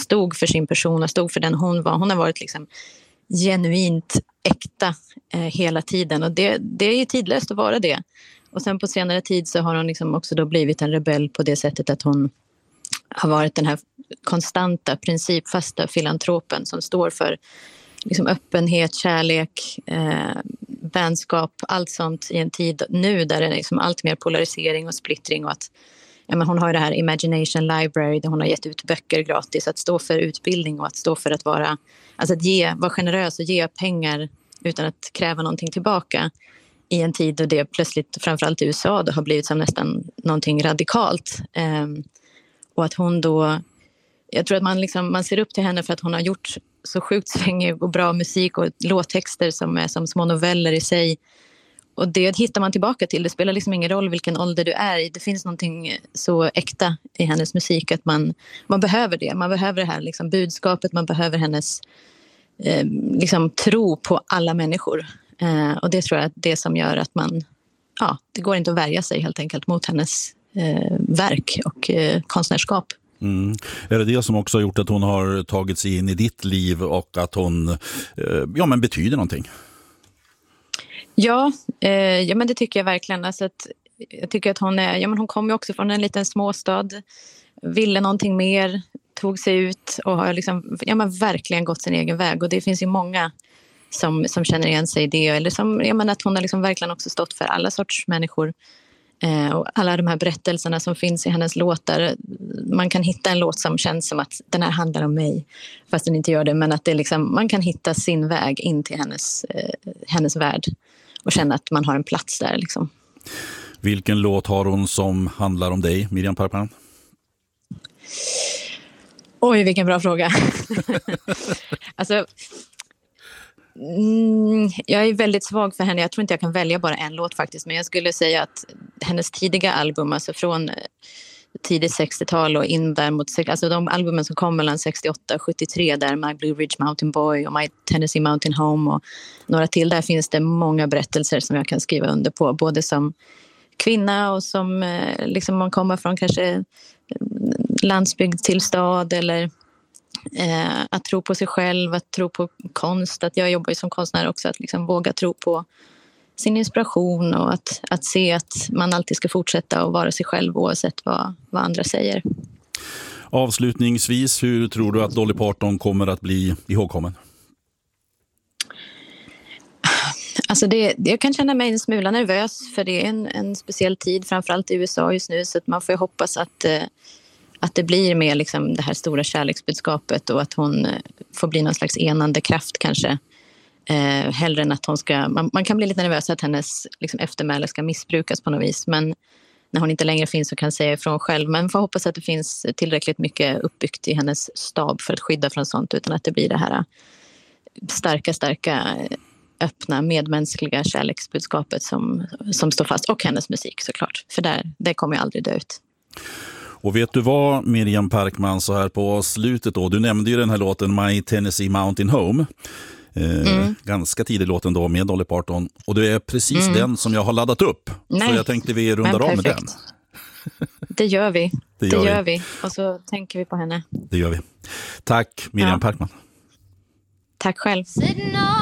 stod för sin person och stod för den hon var. Hon har varit liksom genuint äkta hela tiden, och det är ju tidlöst att vara det. Och sen på senare tid så har hon liksom också då blivit en rebell på det sättet att hon har varit den här konstanta, principfasta filantropen som står för liksom öppenhet, kärlek, vänskap, allt sånt i en tid nu där det är liksom allt mer polarisering och splittring, och att hon har det här Imagination Library där hon har gett ut böcker gratis, att stå för utbildning och att stå för att vara, alltså att vara generös och ge pengar utan att kräva någonting tillbaka i en tid då det plötsligt, framförallt i USA, då har blivit som nästan någonting radikalt. Och att hon då, jag tror att man ser upp till henne för att hon har gjort så sjukt svängig och bra musik och låttexter som är som små noveller i sig. Och det hittar man tillbaka till. Det spelar liksom ingen roll vilken ålder du är i. Det finns någonting så äkta i hennes musik att man behöver det. Man behöver det här liksom budskapet. Man behöver hennes liksom tro på alla människor. Och det tror jag är det som gör att det går inte att värja sig helt enkelt mot hennes verk och konstnärskap. Mm. Är det som också har gjort att hon har tagit sig in i ditt liv och att hon betyder någonting? Ja, men det tycker jag verkligen. Alltså att, jag tycker att hon kom ju också från en liten småstad, ville någonting mer, tog sig ut och har liksom, verkligen gått sin egen väg. Och det finns ju många som känner igen sig i det. Eller att hon har liksom verkligen också stått för alla sorts människor. Och alla de här berättelserna som finns i hennes låtar. Man kan hitta en låt som känns som att den här handlar om mig, fast den inte gör det. Men att det liksom, man kan hitta sin väg in till hennes värld och känna att man har en plats där. Liksom. Vilken låt har hon som handlar om dig, Miriam Parkman? Oj, vilken bra fråga. Alltså... jag är väldigt svag för henne. Jag tror inte jag kan välja bara en låt faktiskt. Men jag skulle säga att hennes tidiga album, alltså från tidigt 60-tal och in där mot... Alltså de albumen som kom mellan 68 och 73, där My Blue Ridge Mountain Boy och My Tennessee Mountain Home och några till. Där finns det många berättelser som jag kan skriva under på. Både som kvinna och som liksom man kommer från kanske landsbygd till stad, eller... att tro på sig själv, att tro på konst. Att jag jobbar ju som konstnär också, att liksom våga tro på sin inspiration och att se att man alltid ska fortsätta att vara sig själv oavsett vad andra säger. Avslutningsvis, hur tror du att Dolly Parton kommer att bli ihågkommen? Alltså jag kan känna mig en smula nervös, för det är en speciell tid, framförallt i USA just nu, så att man får hoppas att det blir mer liksom det här stora kärleksbudskapet och att hon får bli någon slags enande kraft kanske. Hellre än att hon ska... Man kan bli lite nervös att hennes liksom eftermäle ska missbrukas på något vis. Men när hon inte längre finns så kan säga ifrån själv. Men får hoppas att det finns tillräckligt mycket uppbyggt i hennes stab för att skydda från sånt, utan att det blir det här starka, öppna, medmänskliga kärleksbudskapet som står fast. Och hennes musik såklart. För det kommer ju aldrig dö ut. Och vet du vad, Miriam Parkman, så här på slutet då, du nämnde ju den här låten My Tennessee Mountain Home, ganska tidig låten då med Dolly Parton, och det är precis den som jag har laddat upp. Så jag tänkte vi rundar av med den. Det gör vi. Det gör vi. Och så tänker vi på henne. Det gör vi. Tack Miriam Parkman. Tack själv.